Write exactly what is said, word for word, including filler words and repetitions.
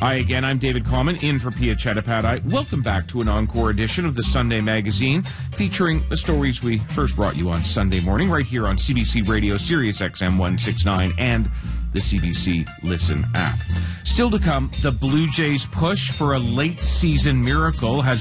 Hi again, I'm David Coleman, in for Pia Chattopadhyay. Welcome back to an encore edition of the Sunday Magazine, featuring the stories we first brought you on Sunday morning, right here on C B C Radio, Sirius X M one sixty-nine, and the C B C Listen app. Still to come, the Blue Jays' push for a late-season miracle has